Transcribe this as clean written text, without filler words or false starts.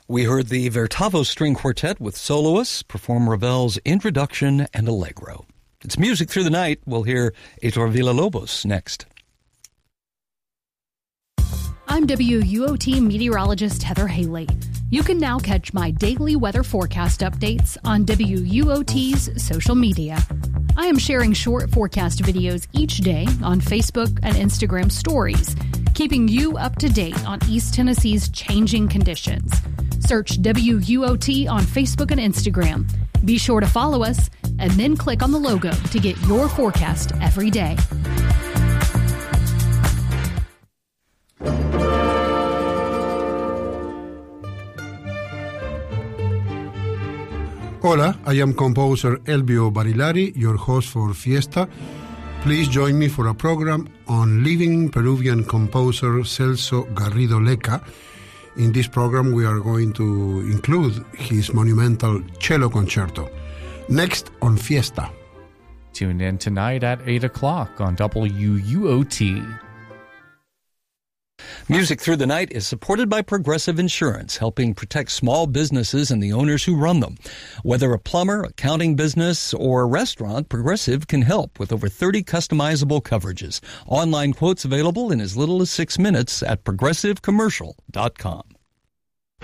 We heard the Vertavo String Quartet with soloists perform Ravel's Introduction and Allegro. It's Music Through the Night. We'll hear Heitor Villa-Lobos next. I'm WUOT meteorologist Heather Haley. You can now catch my daily weather forecast updates on WUOT's social media. I am sharing short forecast videos each day on Facebook and Instagram stories, keeping you up to date on East Tennessee's changing conditions. Search WUOT on Facebook and Instagram. Be sure to follow us and then click on the logo to get your forecast every day. Hola, I am composer Elvio Barilari, your host for Fiesta. Please join me for a program on living Peruvian composer Celso Garrido Leca. In this program, we are going to include his monumental cello concerto. Next on Fiesta. Tune in tonight at 8 o'clock on WUOT. Music Through the Night is supported by Progressive Insurance, helping protect small businesses and the owners who run them. Whether a plumber, accounting business, or a restaurant, Progressive can help with over 30 customizable coverages. Online quotes available in as little as 6 minutes at progressivecommercial.com.